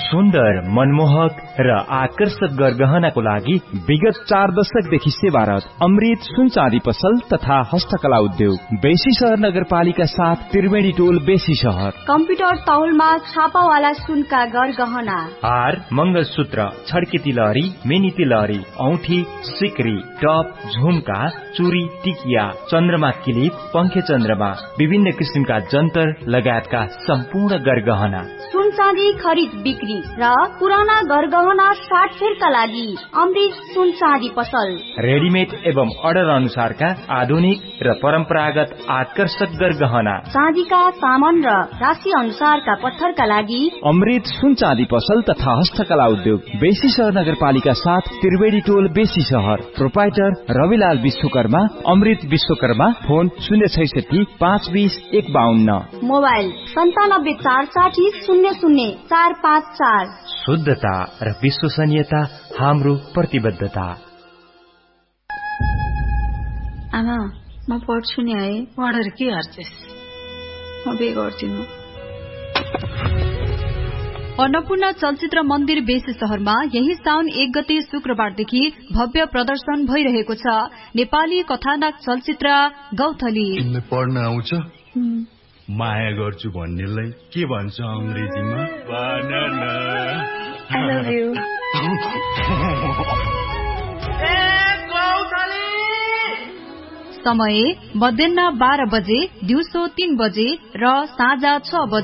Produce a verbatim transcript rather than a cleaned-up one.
सुन्दर, मनमोहक र आकर्षक गरगहनाको लागि विगत चार दशकदेखि सेवारत अमृत सुन चाँदी पसल तथा हस्तकला उद्योग बेसी शहर नगरपालिका साथ त्रिवेणी टोल बेसी शहर। कम्प्युटर तौलमा छापावाला सुनका गरगहना, हार, मंगलसूत्र, छड्के तिलहरी, मिनी तिलहरी, औठी, सिक्री, टप, झुमका, चुरी, टिकिया, चन्द्रमा किलिप, पंखे चन्द्रमा, विभिन्न किसिमका जन्तर लगायतका सम्पूर्ण गरगहना। सुन चाँदी खरिद बिक्री र पुराना गरगहना साटफेरका लागि अमृत सुन चाँदी पसल। रेडिमेड एवं अर्डर अनुसारका आधुनिक र परम्परागत आकर्षक गरगहना, चाँदीका सामान र राशि अनुसारका पत्थरका लागि अमृत सुन चाँदी पसल तथा हस्तकला उद्योग बेसी शहर नगरपालिका साथ त्रिवेणी टोल बेसी शहर। प्रोपाइटर रविलाल विश्वकर्मा, अमृत विश्वकर्मा। फोन शून्य छैसठी पाँच बीस एक बाहन्न। मोबाइल सन्तानब्बे चार साठी शून्य शून्य चार पाँच चार। शुद्धता र विश्वसनीयता हाम्रो प्रतिबद्धता। आमा म पढ्छु नि है। पढेर के गर्छस्? म बे गर्दिनु। अन्नपूर्ण चलचित्र मन्दिर बेसी शहरमा यही साउन एक गते शुक्रबारदेखि भव्य प्रदर्शन भइरहेको छ। नेपाली कथानक चलचित्र गौथली। तिमीलाई पढ्न आउँछ? माया गर्छु भन्नेलाई के भन्छ अंग्रेजीमा? बनाना। I love you. समय मध्याह बाह्र बजे, दिउँसो तीन बजे र साँझ छ बजे।